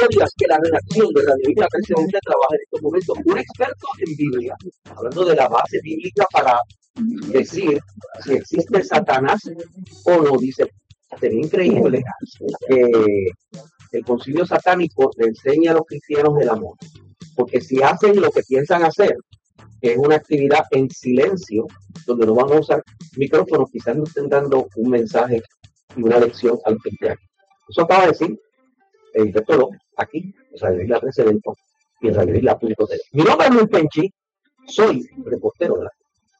historias que la redacción de Radio Isla 1320 trabaja en estos momentos. Un experto en Biblia, hablando de la base bíblica para decir si existe Satanás o no. Dice, sería increíble que el concilio satánico le enseña a los cristianos el amor, porque si hacen lo que piensan hacer, que es una actividad en silencio, donde no van a usar micrófonos, quizás no estén dando un mensaje y una lección al cristiano. Eso acaba de decir el doctor López, aquí, en Radio Isla 1320 y en Radio Isla.tv. Mi nombre es Luis Penchi, soy reportero de la...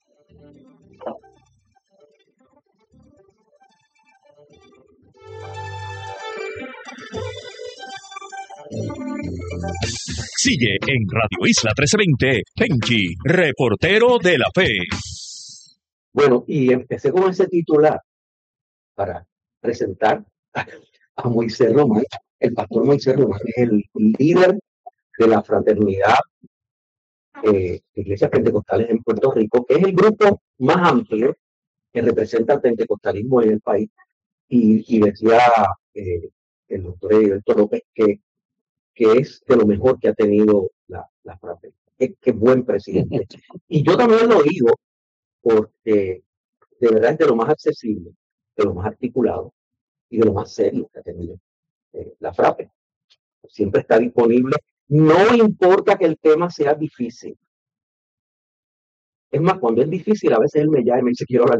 Sigue en Radio Isla 1320, Penchi, reportero de la fe. Bueno, y empecé con ese titular para presentar a Moisés Román. El pastor Moisés Román es el líder de la fraternidad de iglesias pentecostales en Puerto Rico, que es el grupo más amplio que representa el pentecostalismo en el país. Y decía el doctor Heriberto López que es de lo mejor que ha tenido la fraternidad. Qué buen presidente. Y yo también lo digo porque de verdad es de lo más accesible, de lo más articulado y de lo más serio que ha tenido la FRAPE. Siempre está disponible, no importa que el tema sea difícil. Es más, cuando es difícil, a veces él me llama y me dice, quiero hablar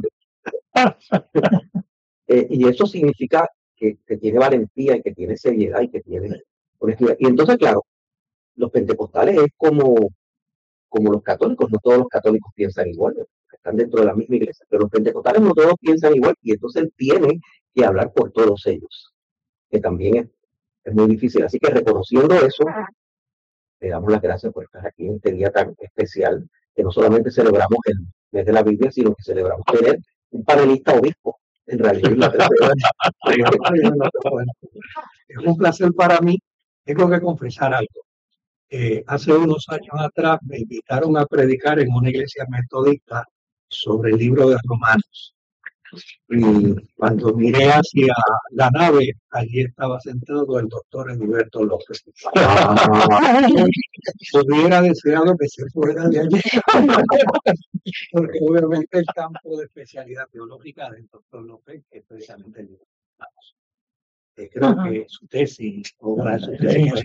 de y eso significa que tiene valentía y que tiene seriedad y que tiene honestidad. Y entonces, claro, los pentecostales es como los católicos, no todos los católicos piensan igual, están dentro de la misma iglesia, pero los pentecostales no todos piensan igual, y entonces él tiene que hablar por todos ellos, que también es muy difícil. Así que reconociendo eso, le damos las gracias por estar aquí en este día tan especial, que no solamente celebramos el mes de la Biblia, sino que celebramos tener un panelista obispo en realidad. Es un placer para mí. Tengo que confesar algo. Hace unos años atrás me invitaron a predicar en una iglesia metodista sobre el libro de Romanos. Y cuando miré hacia la nave, allí estaba sentado el doctor Heriberto López. Hubiera deseado que se fuera de allí, porque obviamente el campo de especialidad teológica del doctor López es precisamente el libro de Romanos. Creo que su tesis, obra de su tesis,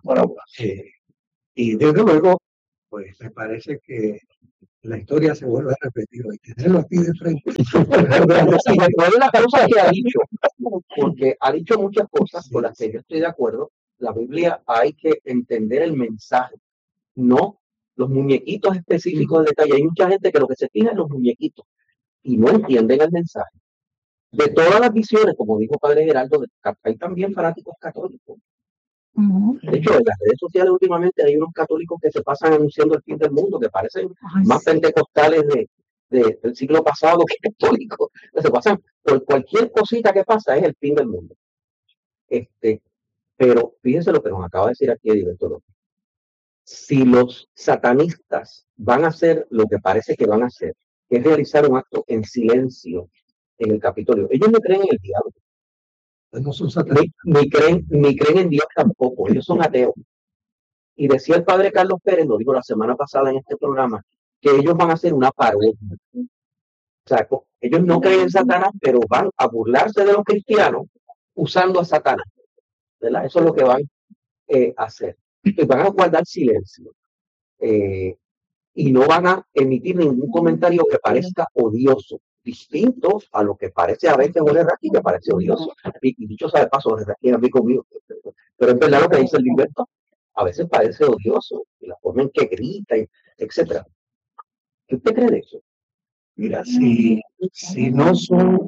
y desde luego, pues me parece que la historia se vuelve a repetir y tenerlo aquí de frente. Recuerda las cosas que ha dicho, porque ha dicho muchas cosas con las que yo estoy de acuerdo. La Biblia hay que entender el mensaje, no los muñequitos específicos de detalle. Hay mucha gente que lo que se fija en los muñequitos y no entienden el mensaje. De todas las visiones, como dijo Padre Geraldo, hay también fanáticos católicos. De hecho, en las redes sociales últimamente hay unos católicos que se pasan anunciando el fin del mundo, que parecen más pentecostales del siglo pasado que católicos, que se pasan por cualquier cosita que pasa, es el fin del mundo. Pero fíjense lo que nos acaba de decir aquí Heriberto López. Si los satanistas van a hacer lo que parece que van a hacer, que es realizar un acto en silencio en el Capitolio, ellos no creen en el diablo. No son satanistas. Ni creen en Dios tampoco, ellos son ateos. Y decía el padre Carlos Pérez, lo dijo la semana pasada en este programa, que ellos van a hacer una parodia. O sea, ellos no creen en Satanás, pero van a burlarse de los cristianos usando a Satanás, ¿verdad? Eso es lo que van a hacer. Y van a guardar silencio. Y no van a emitir ningún comentario que parezca odioso, distinto a lo que parece a veces Jorge Raquí, que parece odioso. Y dicho sea de paso, Jorge Raquí es amigo mío. Pero es verdad lo que dice el Heriberto, a veces parece odioso, y la forma en que grita, etc. ¿Qué usted cree de eso? Mira, si no son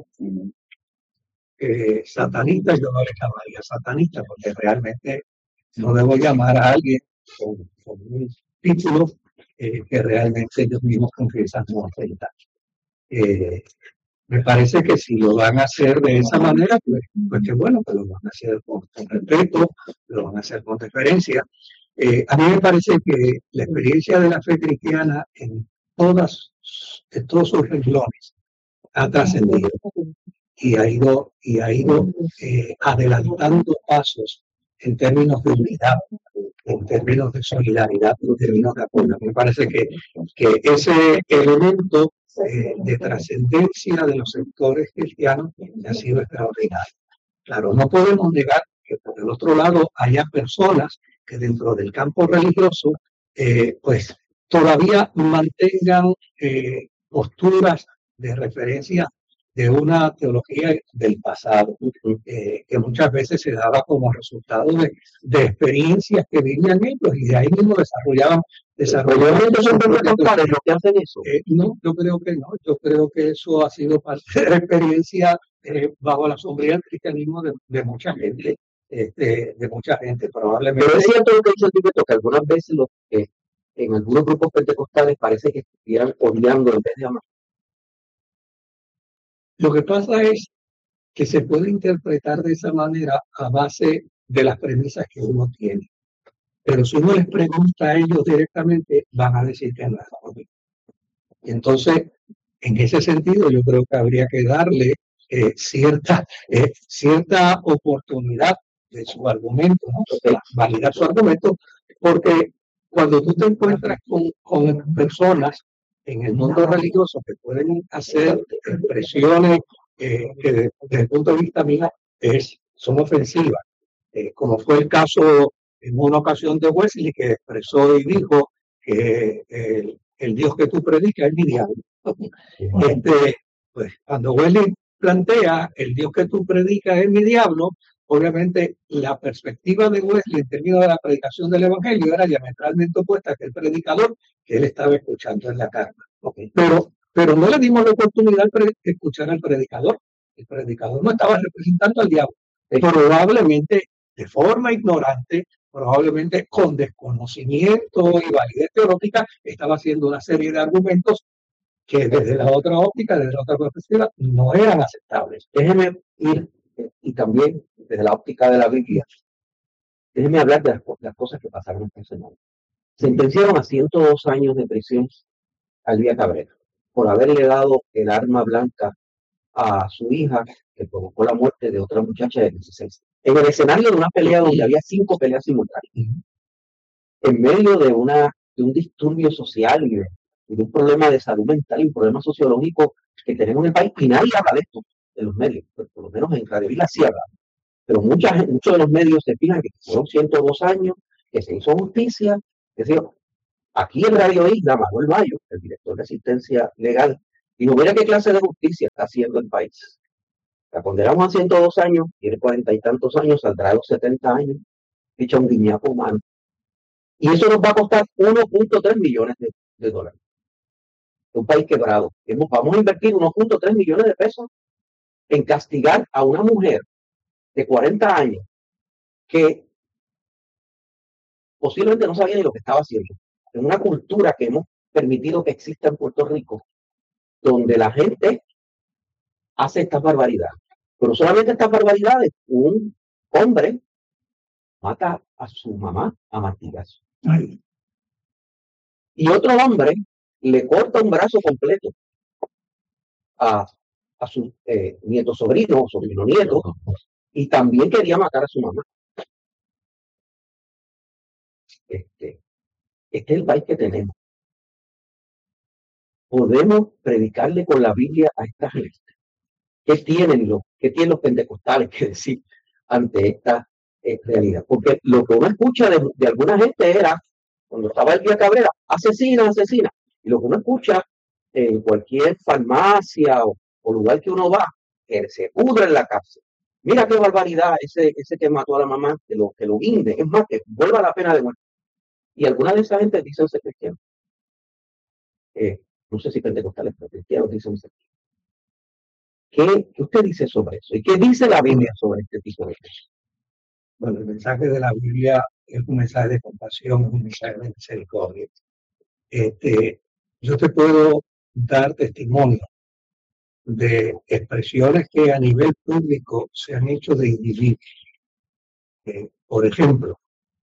satanistas, yo no les llamaría satanistas, porque realmente no debo llamar a alguien con un título que realmente ellos mismos confiesan no aceptar. Me parece que si lo van a hacer de esa manera, pues qué bueno, que lo van a hacer con respeto, lo van a hacer con referencia. A mí me parece que la experiencia de la fe cristiana en todos sus renglones ha trascendido y ha ido adelantando pasos en términos de unidad, en términos de solidaridad, en términos de apoyo. Me parece que ese elemento de trascendencia de los sectores cristianos ha sido extraordinario. Claro, no podemos negar que por el otro lado haya personas que dentro del campo religioso pues todavía mantengan posturas de referencia de una teología del pasado, que muchas veces se daba como resultado de experiencias que vivían ellos y de ahí mismo desarrollaban lo que hacen eso. No, yo creo que no, yo creo que eso ha sido parte de la experiencia bajo la sombría del cristianismo de mucha gente, probablemente. Pero es cierto lo que dice el Tibet, que algunas veces en algunos grupos pentecostales parece que estuvieran odiando en vez de amar. Lo que pasa es que se puede interpretar de esa manera a base de las premisas que uno tiene. Pero si uno les pregunta a ellos directamente, van a decir que no es lo mismo. Y entonces, en ese sentido, yo creo que habría que darle cierta oportunidad de su argumento, ¿no? Validar su argumento, porque cuando tú te encuentras con personas en el mundo religioso que pueden hacer expresiones que desde el punto de vista mío son ofensivas, como fue el caso en una ocasión de Wesley, que expresó y dijo que el Dios que tú predicas es mi diablo. Pues cuando Wesley plantea el Dios que tú predicas es mi diablo, obviamente la perspectiva de Wesley en términos de la predicación del Evangelio era diametralmente opuesta que el predicador que él estaba escuchando en la carta. Pero no le dimos la oportunidad de escuchar al predicador. El predicador no estaba representando al diablo. Probablemente de forma ignorante, probablemente con desconocimiento y validez teológica, estaba haciendo una serie de argumentos que desde la otra óptica, desde la otra perspectiva, no eran aceptables. Déjeme ir, y también desde la óptica de la Biblia, déjeme hablar de las cosas que pasaron esta semana. Sentenciaron a 102 años de prisión a Elvia Cabrera por haberle dado el arma blanca a su hija, que provocó la muerte de otra muchacha de 16. En el escenario de una pelea donde había 5 peleas simultáneas, en medio de un disturbio social y de un problema de salud mental y un problema sociológico que tenemos en el país, y nadie habla de esto en los medios, por lo menos en Radio Isla sí habla. Pero muchos de los medios se fijan que fueron 102 años, que se hizo justicia, que se dijo. Aquí en Radio Isla, Manuel Mayo, el director de asistencia legal, dijo, mira qué clase de justicia está haciendo el país. La condenamos a 102 años, tiene 40 y tantos años, saldrá a los 70 años, dicha un guiñapo humano. Y eso nos va a costar 1.3 millones de dólares. Un país quebrado. Vamos a invertir 1.3 millones de pesos en castigar a una mujer de 40 años que posiblemente no sabía ni lo que estaba haciendo. En una cultura que hemos permitido que exista en Puerto Rico, donde la gente hace estas barbaridades. Pero solamente estas barbaridades, un hombre mata a su mamá a martillazos. Y otro hombre le corta un brazo completo a su nieto sobrino o sobrino nieto, y también quería matar a su mamá. Este es el país que tenemos. Podemos predicarle con la Biblia a esta gente. ¿Qué tienen los pentecostales que decir ante esta realidad? Porque lo que uno escucha de alguna gente era, cuando estaba Elvia Cabrera, asesina. Y lo que uno escucha en cualquier farmacia o lugar que uno va, que se pudre en la cárcel. Mira qué barbaridad ese que mató a la mamá, que lo guinde. Es más, que vuelva la pena de muerte. Y algunas de esas gente dicen ser cristianos. No sé si pentecostales, pero cristianos dicen ser cristianos. ¿Qué usted dice sobre eso? ¿Y qué dice la Biblia sobre este tipo de cosas? Bueno, el mensaje de la Biblia es un mensaje de compasión, un mensaje de misericordia. Yo te puedo dar testimonio de expresiones que a nivel público se han hecho de individuos. Por ejemplo,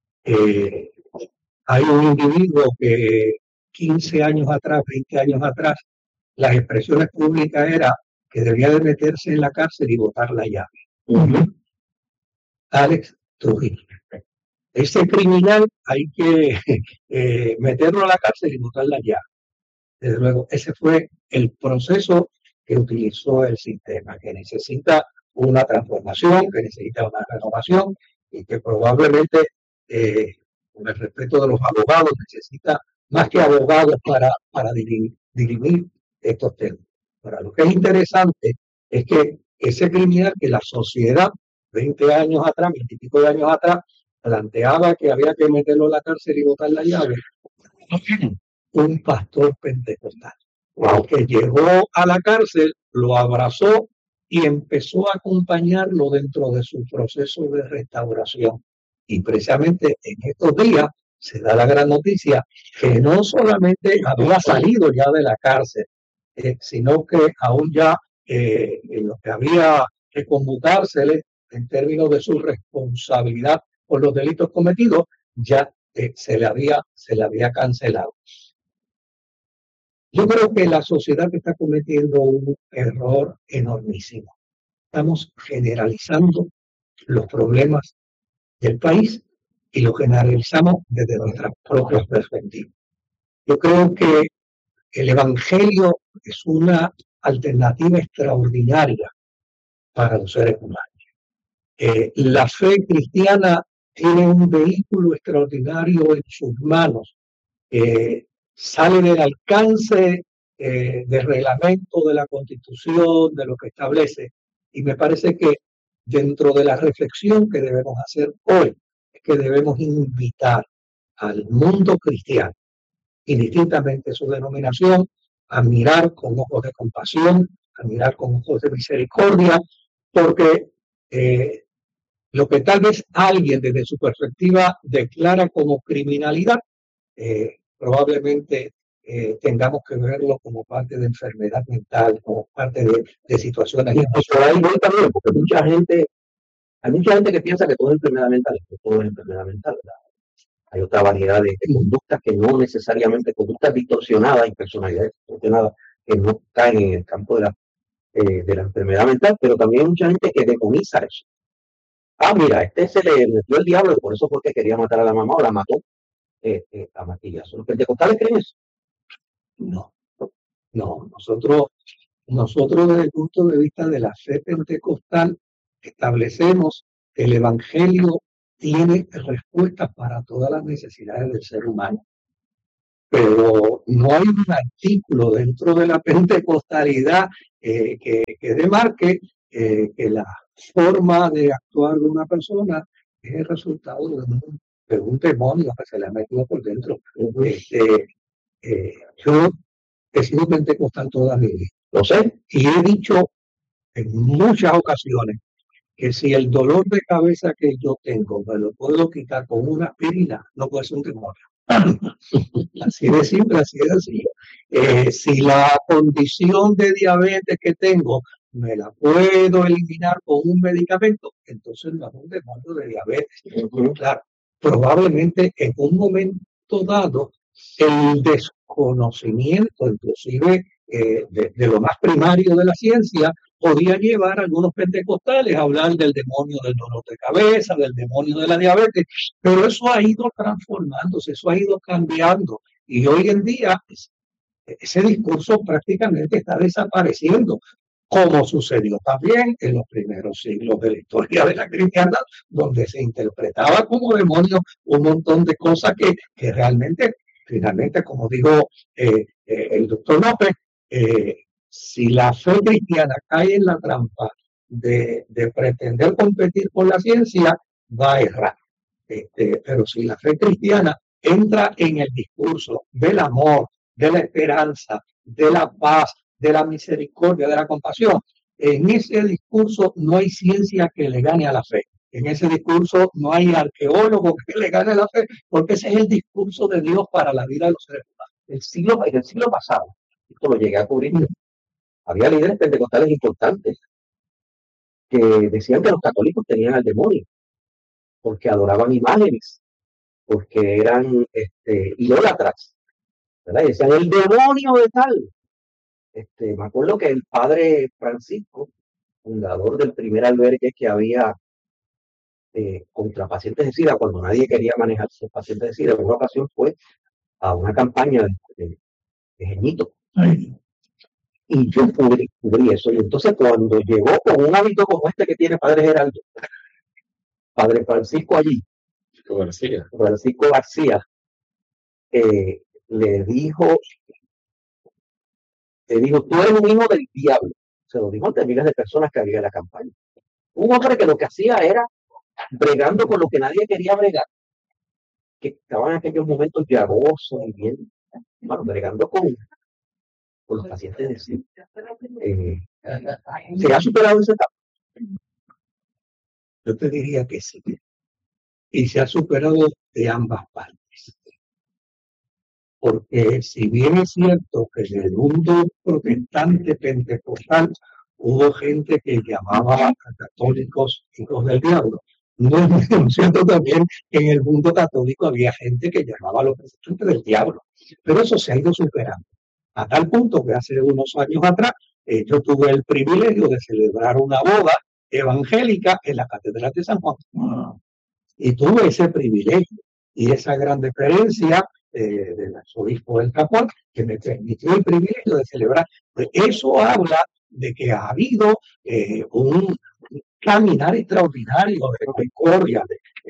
hay un individuo que 15 años atrás, 20 años atrás, las expresiones públicas eran que debía de meterse en la cárcel y botar la llave. Alex, Trujillo. Ese criminal hay que meterlo a la cárcel y botarla ya. Desde luego, ese fue el proceso que utilizó el sistema, que necesita una transformación, que necesita una renovación y que probablemente, con el respeto de los abogados, necesita más que abogados para dirimir estos temas. Ahora, lo que es interesante es que ese criminal que la sociedad, 20 años atrás, 20 y pico de años atrás, planteaba que había que meterlo a la cárcel y botar la llave, un pastor pentecostal, que llegó a la cárcel, lo abrazó y empezó a acompañarlo dentro de su proceso de restauración. Y precisamente en estos días se da la gran noticia que no solamente había salido ya de la cárcel, sino que aún ya en lo que había que conmutársele en términos de su responsabilidad por los delitos cometidos, ya se le había cancelado. Yo creo que la sociedad está cometiendo un error enormísimo. Estamos generalizando los problemas del país y los generalizamos desde nuestras propias perspectivas. Yo creo que el Evangelio es una alternativa extraordinaria para los seres humanos. La fe cristiana tiene un vehículo extraordinario en sus manos. Sale del alcance del reglamento de la Constitución, de lo que establece. Y me parece que dentro de la reflexión que debemos hacer hoy, es que debemos invitar al mundo cristiano, indistintamente su denominación, a mirar con ojos de compasión, a mirar con ojos de misericordia, porque lo que tal vez alguien desde su perspectiva declara como criminalidad, probablemente tengamos que verlo como parte de enfermedad mental, como parte de situaciones. Pero ahí voy también, porque hay mucha gente que piensa que todo es enfermedad mental, que todo es enfermedad mental, ¿verdad? Hay otra variedad de conductas que no necesariamente, conductas distorsionadas y personalidades distorsionadas que no caen en el campo de la enfermedad mental, pero también hay mucha gente que demoniza eso. Ah, mira, se le metió el diablo y por eso fue que quería matar a la mamá o la mató a martillazos. ¿Los pentecostales creen eso? No, nosotros desde el punto de vista de la fe pentecostal establecemos que el Evangelio tiene respuestas para todas las necesidades del ser humano. Pero no hay un artículo dentro de la pentecostalidad que demarque que la forma de actuar de una persona es el resultado de un demonio que se le ha metido por dentro. Yo he sido pentecostal toda mi vida, lo sé, y he dicho en muchas ocasiones que si el dolor de cabeza que yo tengo me lo puedo quitar con una aspirina, no puede ser un demonio. Así de simple, así de sencillo. Si la condición de diabetes que tengo me la puedo eliminar con un medicamento, entonces no es un demonio de diabetes. Claro, probablemente en un momento dado el desconocimiento, inclusive de lo más primario de la ciencia, podía llevar a algunos pentecostales a hablar del demonio del dolor de cabeza, del demonio de la diabetes, pero eso ha ido transformándose, eso ha ido cambiando y hoy en día ese discurso prácticamente está desapareciendo, como sucedió también en los primeros siglos de la historia de la cristiandad, donde se interpretaba como demonio un montón de cosas que realmente, finalmente, como dijo el doctor López, si la fe cristiana cae en la trampa de pretender competir con la ciencia, va a errar. Pero si la fe cristiana entra en el discurso del amor, de la esperanza, de la paz, de la misericordia, de la compasión, en ese discurso no hay ciencia que le gane a la fe. En ese discurso no hay arqueólogo que le gane a la fe, porque ese es el discurso de Dios para la vida de los seres humanos. En el siglo pasado, esto lo llegué a cubrir, había líderes pentecostales importantes que decían que los católicos tenían al demonio, porque adoraban imágenes, porque eran idólatras, ¿verdad? Y decían el demonio de tal. Me acuerdo que el padre Francisco, fundador del primer albergue que había contra pacientes de SIDA cuando nadie quería manejar sus pacientes de SIDA. En una ocasión fue a una campaña de Jeñito. Y yo cubrí eso. Y entonces cuando llegó con un hábito como este que tiene Padre Geraldo, Padre Francisco allí, Francisco García, le dijo, tú eres un hijo del diablo. Se lo dijo ante miles de personas que había en la campaña. Un hombre que lo que hacía era bregando con lo que nadie quería bregar, que estaban en aquellos momentos llagosos y bien, bueno, bregando con los pacientes de SIDA. ¿Se ha superado esa etapa? Yo te diría que sí. Y se ha superado de ambas partes. Porque si bien es cierto que en el mundo protestante pentecostal hubo gente que llamaba a católicos hijos del diablo, no es menos cierto también que en el mundo católico había gente que llamaba a los protestantes del diablo. Pero eso se ha ido superando. A tal punto que hace unos años atrás yo tuve el privilegio de celebrar una boda evangélica en la Catedral de San Juan. Y tuve ese privilegio y esa gran deferencia del arzobispo del Capón, que me permitió el privilegio de celebrar. Pues eso habla de que ha habido un caminar extraordinario de concordia,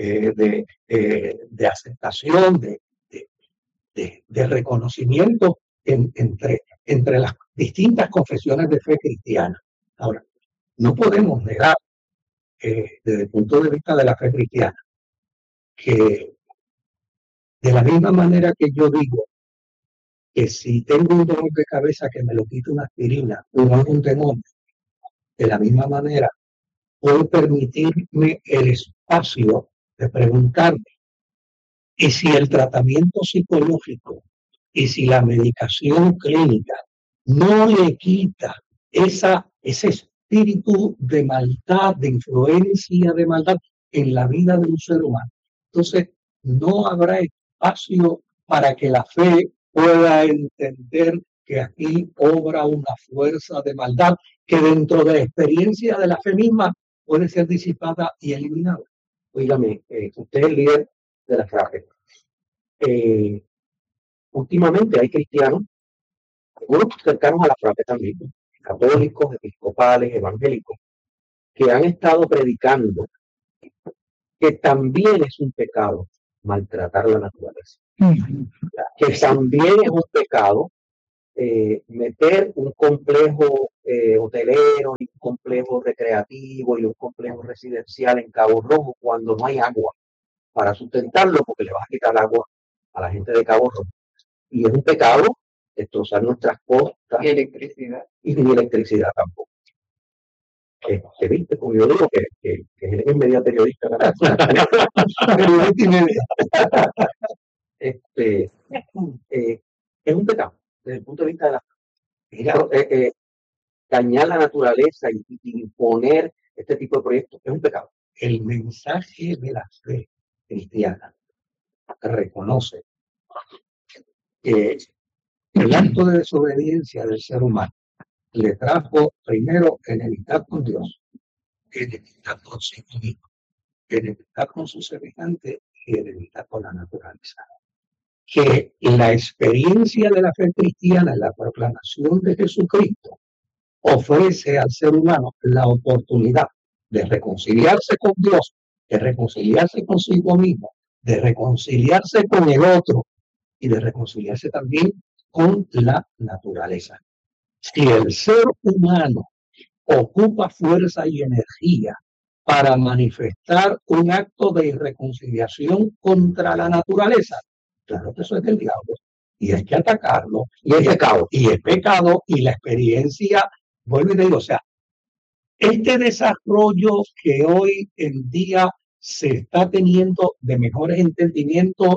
de aceptación, de reconocimiento entre las distintas confesiones de fe cristiana. Ahora, no podemos negar, desde el punto de vista de la fe cristiana, que de la misma manera que yo digo que si tengo un dolor de cabeza que me lo quite una aspirina, no es un demonio, de la misma manera puedo permitirme el espacio de preguntarme, ¿y si el tratamiento psicológico y si la medicación clínica no le quita ese espíritu de maldad, de influencia de maldad en la vida de un ser humano? Entonces, no habrá espacio para que la fe pueda entender que aquí obra una fuerza de maldad que dentro de la experiencia de la fe misma puede ser disipada y eliminada. Óigame, usted es el líder de la FRAPE. Últimamente hay cristianos, algunos cercanos a la FRAPE también, católicos, episcopales, evangélicos, que han estado predicando que también es un pecado maltratar la naturaleza. Que también es un pecado meter un complejo hotelero y un complejo recreativo y un complejo residencial en Cabo Rojo cuando no hay agua para sustentarlo, porque le vas a quitar agua a la gente de Cabo Rojo. Y es un pecado destrozar nuestras costas. Y electricidad. Y ni electricidad tampoco. ¿Viste? Como yo digo, que es media periodista. Es un pecado desde el punto de vista de la dañar la naturaleza y imponer este tipo de proyectos es un pecado. El mensaje de la fe cristiana reconoce que el acto de desobediencia del ser humano le trajo primero enemistad con Dios, enemistad consigo mismo, enemistad con su semejante y enemistad con la naturaleza. Que la experiencia de la fe cristiana, la proclamación de Jesucristo, ofrece al ser humano la oportunidad de reconciliarse con Dios, de reconciliarse consigo mismo, de reconciliarse con el otro y de reconciliarse también con la naturaleza. Si el ser humano ocupa fuerza y energía para manifestar un acto de irreconciliación contra la naturaleza, claro que eso es del diablo y hay que atacarlo y es pecado. Y es pecado y la experiencia, vuelvo y te digo, o sea, este desarrollo que hoy en día se está teniendo de mejores entendimientos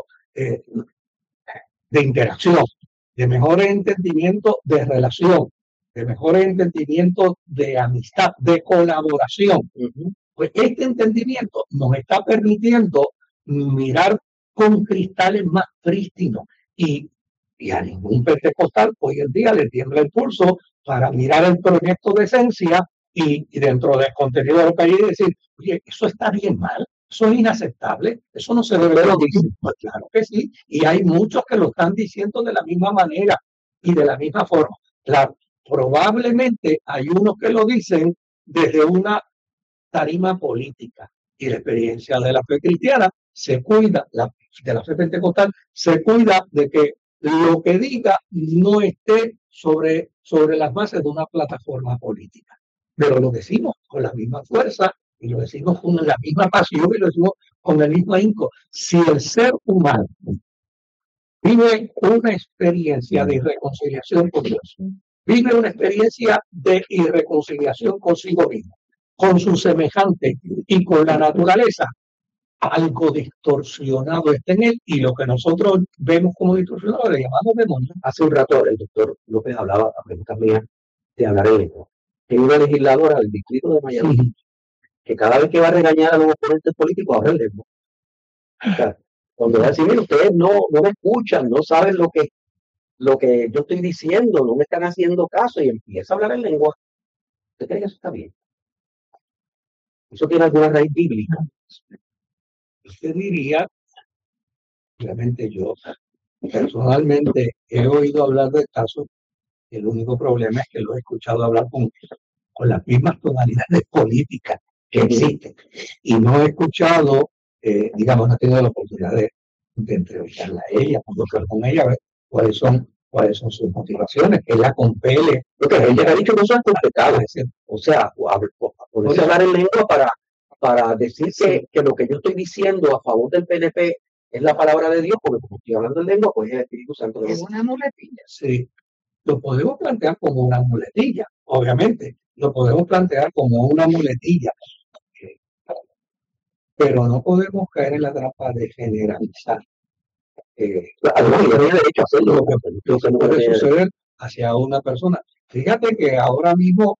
de interacción, de mejores entendimientos de relación, de mejores entendimientos de amistad, de colaboración. Pues este entendimiento nos está permitiendo mirar con cristales más prístinos y a ningún pentecostal hoy en día le tiembla el pulso para mirar el proyecto de esencia y dentro del contenido de lo que hay decir, oye, eso está bien mal, Eso es inaceptable, eso no se debe decir. Pues claro que sí, y hay muchos que lo están diciendo de la misma manera y de la misma forma. Claro, probablemente hay unos que lo dicen desde una tarima política y la experiencia de la fe cristiana se cuida, de la fe pentecostal, se cuida de que lo que diga no esté sobre las bases de una plataforma política. Pero lo decimos con la misma fuerza y lo decimos con la misma pasión y lo decimos con el mismo ahínco. Si el ser humano vive una experiencia de irreconciliación con Dios, vive una experiencia de irreconciliación consigo mismo, con su semejante y con la naturaleza, algo distorsionado está en él y lo que nosotros vemos como distorsionado le llamamos demonio. Hace un rato el doctor López hablaba, a preguntas mías, de hablar en lengua. Hay una legisladora del distrito de Miami que cada vez que va a regañar a los oponentes políticos habla en lengua. O sea, cuando va a decir, ustedes no me escuchan, no saben lo que yo estoy diciendo, no me están haciendo caso, y empieza a hablar en lengua. ¿Usted cree que eso está bien? ¿Eso tiene alguna raíz bíblica? Usted diría, obviamente yo personalmente he oído hablar del caso, el único problema es que lo he escuchado hablar con las mismas tonalidades políticas que existen. Y no he escuchado, digamos, no he tenido la oportunidad de entrevistarla a ella, conversar con ella, a ver cuáles son sus motivaciones, que la compele. Porque ella ha dicho cosas complicadas. O sea, ponerse a hablar en lengua para decir que lo que yo estoy diciendo a favor del PNP es la palabra de Dios, porque como estoy hablando en lengua, pues es el Espíritu Santo. Es una muletilla. Sí, lo podemos plantear como una muletilla, obviamente. Lo podemos plantear como una muletilla. Pero no podemos caer en la trampa de generalizar. Tiene derecho a hacerlo. Lo que puede suceder hacia una persona. Fíjate que ahora mismo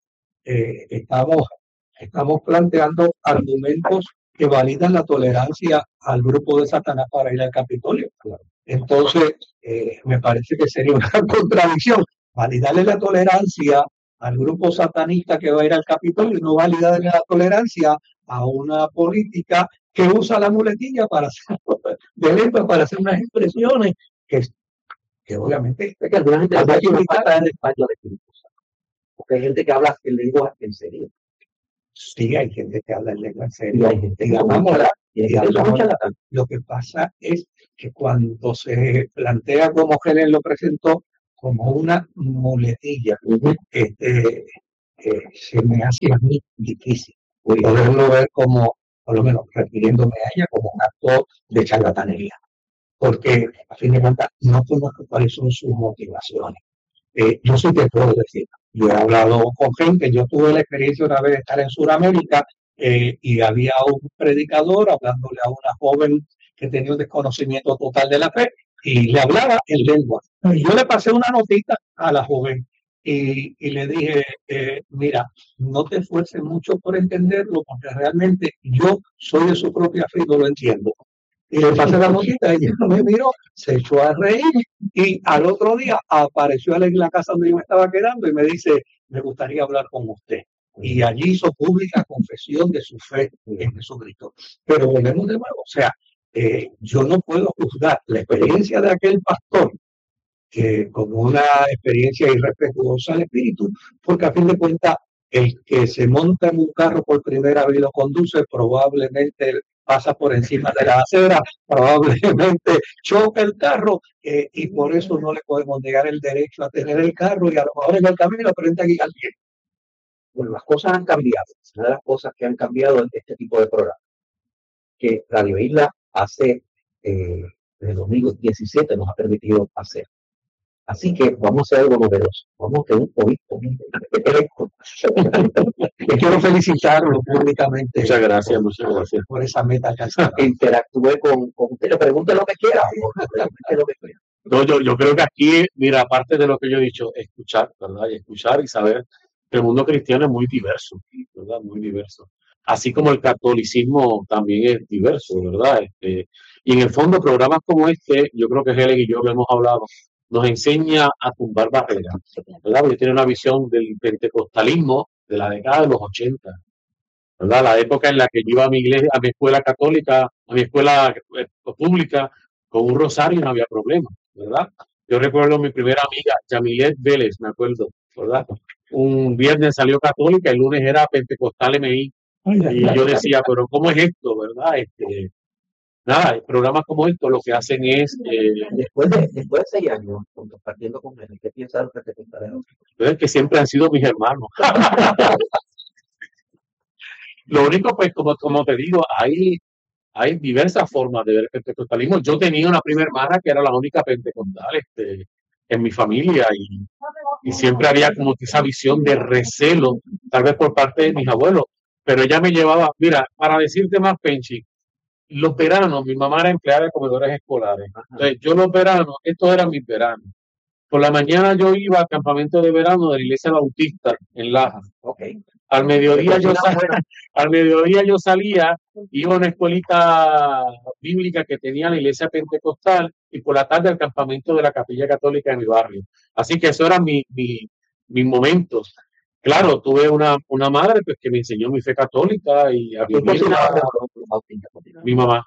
estamos planteando argumentos que validan la tolerancia al grupo de Satanás para ir al Capitolio. Entonces, me parece que sería una contradicción validarle la tolerancia al grupo satanista que va a ir al Capitolio y no validarle la tolerancia a una política que usa la muletilla para hacer, de lengua, para hacer unas expresiones que obviamente es que alguna gente va a invitar en español de Espíritu Santo. Porque hay gente que habla en lengua en serio. Sí, hay gente que habla en lengua en serio. Y hay gente que habla. Lo que pasa es que cuando se plantea como Helen lo presentó como una muletilla, se me hace a mí difícil poderlo ver como, por lo menos refiriéndome a ella, como un acto de charlatanería. Porque, a fin de cuentas, no conozco cuáles son sus motivaciones. Yo sí te puedo decir, yo he hablado con gente, yo tuve la experiencia una vez de estar en Sudamérica y había un predicador hablándole a una joven que tenía un desconocimiento total de la fe y le hablaba en lengua. Y yo le pasé una notita a la joven y le dije, mira, no te esfuerces mucho por entenderlo porque realmente yo soy de su propia fe y no lo entiendo. Y le pasé la notita, ella me miró, se echó a reír y al otro día apareció en la casa donde yo me estaba quedando y me dice, me gustaría hablar con usted. Y allí hizo pública confesión de su fe en Jesucristo. Pero volvemos de nuevo, o sea, yo no puedo juzgar la experiencia de aquel pastor como una experiencia irrespetuosa al espíritu, porque a fin de cuentas, el que se monta en un carro por primera vez y lo conduce, probablemente pasa por encima de la acera, probablemente choca el carro y por eso no le podemos negar el derecho a tener el carro y a lo mejor en el camino aprende a guiar bien. Bueno, las cosas han cambiado. Una de las cosas que han cambiado en este tipo de programas, que Radio Isla hace desde 2017 nos ha permitido hacer. Así que vamos a hacer algo novedoso. Vamos a tener un obispo. Le quiero felicitarlo públicamente. Muchas gracias por esa meta que interactúe con usted, le pregunte lo que quiera. No, yo creo que aquí, mira, aparte de lo que yo he dicho, escuchar, ¿verdad? Y escuchar y saber que el mundo cristiano es muy diverso, ¿verdad? Muy diverso. Así como el catolicismo también es diverso, ¿verdad? Y en el fondo, programas como este, yo creo que Helen y yo lo hemos hablado, nos enseña a tumbar barreras, ¿verdad? Porque tiene una visión del pentecostalismo de la década de los 80, ¿verdad? La época en la que yo iba a mi iglesia, a mi escuela católica, a mi escuela pública, con un rosario no había problema, ¿verdad? Yo recuerdo mi primera amiga, Yamilet Vélez, me acuerdo, ¿verdad? Un viernes salió católica, el lunes era pentecostal MI, y yo decía, pero ¿cómo es esto, verdad? Nada, programas como estos lo que hacen es Después de 6 años compartiendo con él, ¿qué piensas de lo que te contaré? que siempre han sido mis hermanos. Lo único, pues, como te digo, hay diversas formas de ver el pentecostalismo. Yo tenía una prima hermana que era la única pentecostal en mi familia y siempre había como que esa visión de recelo, tal vez por parte de mis abuelos, pero ella me llevaba, mira, para decirte más, Penchi, los veranos, mi mamá era empleada de comedores escolares, entonces yo los veranos, estos eran mis veranos. Por la mañana yo iba al campamento de verano de la iglesia bautista en Laja. Okay. Al mediodía yo salía, iba a una escuelita bíblica que tenía la iglesia pentecostal y por la tarde al campamento de la capilla católica de mi barrio. Así que eso eran mis momentos. Claro, tuve una madre pues, que me enseñó mi fe católica y a vivir. Mi mamá.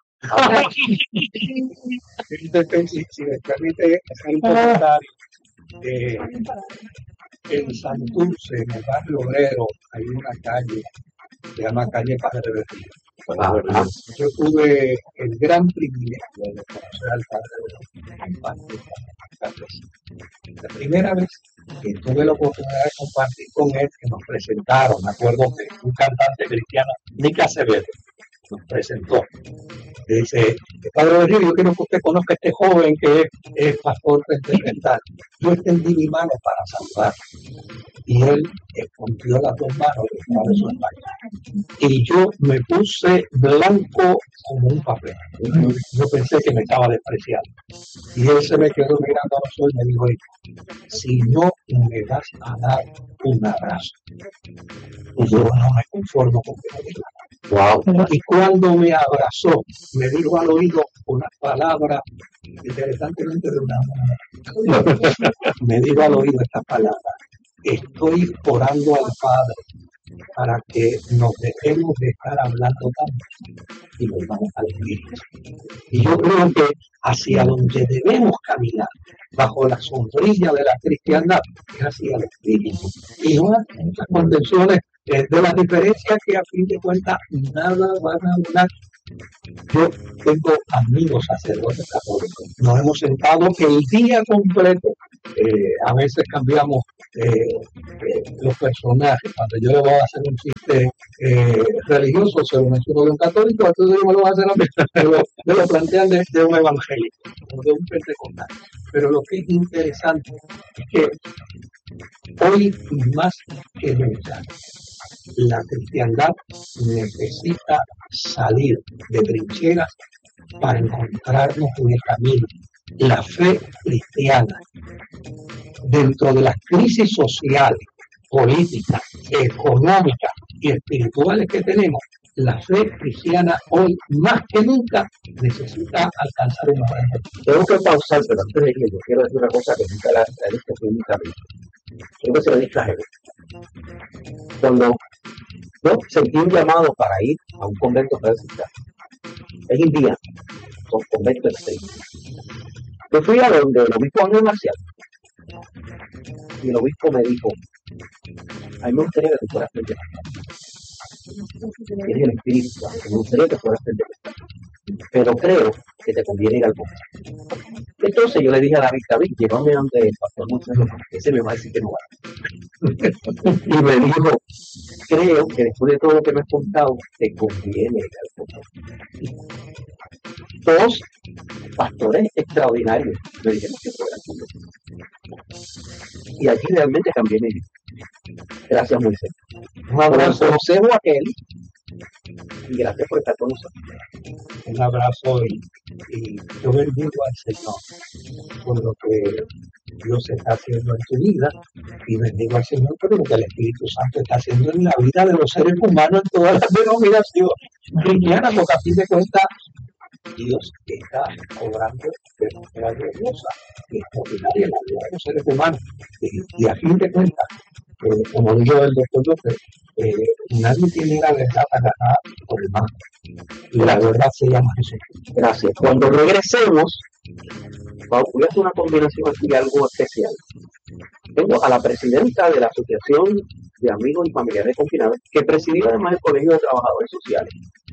Si me permite hacer un comentario, en Santurce, en el barrio obrero, hay una calle, se llama calle Padre Berrío. Yo tuve el gran privilegio de conocer al Padre Berrío. La primera vez que tuve la oportunidad de compartir con él, que nos presentaron, me acuerdo que un cantante cristiano, Nick Acevedo, nos presentó. Dice, Padre Berrío, yo quiero que usted conozca a este joven que es pastor pentecostal. Yo extendí mi mano para salvar. Y él escondió las dos manos de su espalda. Y yo me puse blanco como un papel. Yo pensé que me estaba despreciando. Y él se me quedó mirando a los ojos y me dijo, si no me vas a dar un abrazo, pues yo no me conformo con que me diga. Wow. Y cuando me abrazó, me dijo al oído unas palabras interesantemente de una mujer. Me dijo al oído esta palabra: estoy orando al Padre para que nos dejemos de estar hablando tanto y nos vamos al Espíritu. Y yo creo que hacia donde debemos caminar, bajo la sombrilla de la cristiandad, es hacia el Espíritu. Y no hay muchas convenciones de las diferencias que a fin de cuentas nada van a hablar. Yo tengo amigos sacerdotes católicos, nos hemos sentado el día completo, a veces cambiamos los personajes. Cuando yo le voy a hacer un chiste religioso, se lo menciono de un católico, entonces yo me lo voy a hacer a mí, pero me lo plantean de un evangélico, de un pentecostal. Pero lo que es interesante es que hoy más que nunca la cristiandad necesita salir de trincheras para encontrarnos en el camino. La fe cristiana, dentro de las crisis sociales, políticas, económicas y espirituales que tenemos, la fe cristiana hoy más que nunca necesita alcanzar una realidad. Tengo que pausar, pero antes de que yo quiero decir una cosa que nunca la he dicho públicamente. Creo que se lo he dicho a él. Cuando yo sentí un llamado para ir a un convento franciscano, es Indiana, son conventos estrictos. Yo fui a donde el obispo Ángel Marcial y el obispo me dijo: a mí me gustaría que tú fueras pentecostal. Tienes el Espíritu Santo, me gustaría que fueras pentecostal, pero creo que te conviene ir al convento. Entonces yo le dije a David, llévame ante el pastor Monseñor, ese me va a decir que no va. Y me dijo: creo que después de todo lo que me has contado, te conviene ir al convento. Dos pastores extraordinarios me dijeron que fuera aquí. Y allí realmente cambié mi vida. Gracias, Moisés. Un abrazo, consejo a aquel. Y gracias por estar con nosotros. Un abrazo y yo bendigo al Señor por lo que Dios está haciendo en tu vida, y bendigo al Señor por lo que el Espíritu Santo está haciendo en la vida de los seres humanos en todas las denominaciones cristianas, porque a fin de cuentas Dios está obrando de manera gloriosa y extraordinaria en la vida de los seres humanos, y a fin de cuentas como dijo el doctor López, nadie tiene la verdad agarrada por el mango. Y la verdad se llama Jesús. Gracias. Cuando regresemos, voy a hacer una combinación aquí, algo especial. Tengo a la presidenta de la Asociación de Amigos y Familiares Confinados, que presidió además el Colegio de Trabajadores Sociales,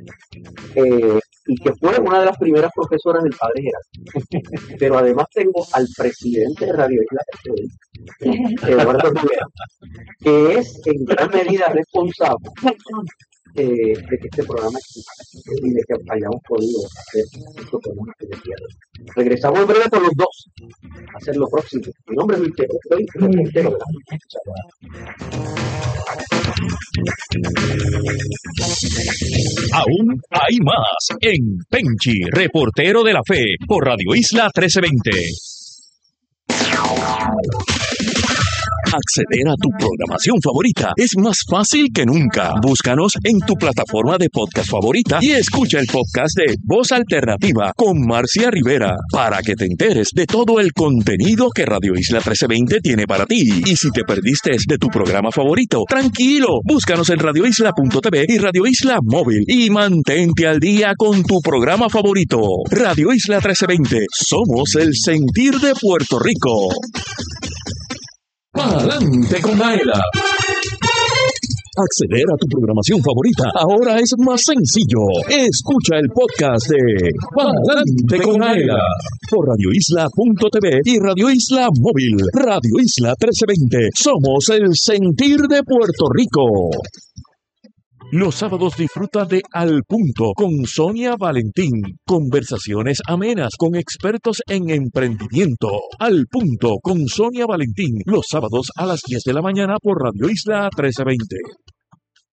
y que fue una de las primeras profesoras del Padre Gerardo. Pero además tengo al presidente de Radio Isla, Eduardo Rivera, que es en gran medida responsable de que este programa exista y de que hayamos podido hacer estos programas que decían. Regresamos en breve con los dos a hacer lo próximo. Mi nombre es Luis Tero, estoy reportero de la Aún hay más en Penchi, reportero de la fe, por Radio Isla 1320. Acceder a tu programación favorita es más fácil que nunca. Búscanos en tu plataforma de podcast favorita y escucha el podcast de Voz Alternativa con Marcia Rivera para que te enteres de todo el contenido que Radio Isla 1320 tiene para ti. Y si te perdiste de tu programa favorito, tranquilo, búscanos en radioisla.tv y Radio Isla Móvil y mantente al día con tu programa favorito. Radio Isla 1320, somos el sentir de Puerto Rico. ¡Pa'lante con Aela! Acceder a tu programación favorita ahora es más sencillo. Escucha el podcast de Pa'lante con Aela por radioisla.tv y Radio Isla Móvil. Radio Isla 1320. Somos el sentir de Puerto Rico. Los sábados disfruta de Al Punto con Sonia Valentín. Conversaciones amenas con expertos en emprendimiento. Al Punto con Sonia Valentín. Los sábados a las 10 de la mañana por Radio Isla 1320.